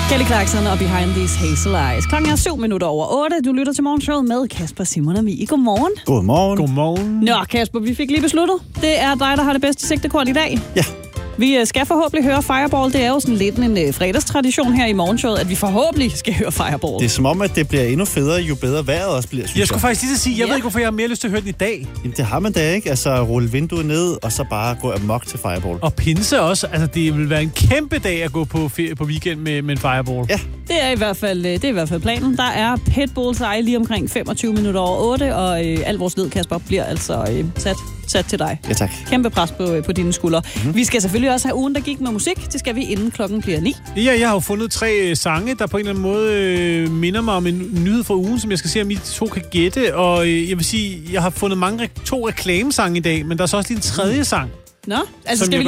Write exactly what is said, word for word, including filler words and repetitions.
Kelly Clarkson og Behind These Hazel Eyes. Klokken er syv minutter over otte. Du lytter til morgenshowet med Kasper, Simon og Mie. Godmorgen. Godmorgen. Godmorgen. Nå, Kasper, vi fik lige besluttet. Det er dig, der har det bedste sigtekort i dag. Ja. Vi skal forhåbentlig høre Fireball. Det er jo sådan lidt en uh, fredagstradition her i morgenshowet, at vi forhåbentlig skal høre Fireball. Det er som om, at det bliver endnu federe, jo bedre vejret også bliver, synes jeg. Jeg skulle faktisk lige til at sige, jeg Ja. ved ikke, hvorfor jeg har mere lyst til at høre den i dag. Jamen, det har man da ikke. Altså, rulle vinduet ned, og så bare gå amok til Fireball. Og pinse også. Altså, det vil være en kæmpe dag at gå på ferie på weekend med, med en Fireball. Ja. Det er i hvert fald, det er i hvert fald planen. Der er Pitbulls ej lige omkring femogtyve minutter over otte, og øh, al vores lyd, Kasper, bliver altså øh, sat, sat til dig. Ja, tak. Kæmpe pres på, øh, på dine skuldre. Mm-hmm. Vi skal selvfølgelig også have ugen, der gik med musik. Det skal vi inden klokken bliver ni. Ja, jeg har jo fundet tre øh, sange, der på en eller anden måde øh, minder mig om en nyhed fra ugen, som jeg skal se, om I to kan gætte. Og øh, jeg vil sige, jeg har fundet mange to reklamesange i dag, men der er så også lige en tredje sang. Nå, altså Som skal jeg vi